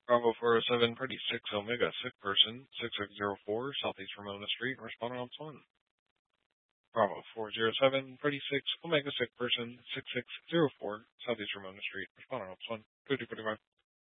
Bravo 407, Pretty 6 Omega, sick person, 6604, Southeast Ramona Street, responding on 1. Bravo 407, Pretty 6 Omega, sick person, 6604, Southeast Ramona Street, responding on 1. 5045.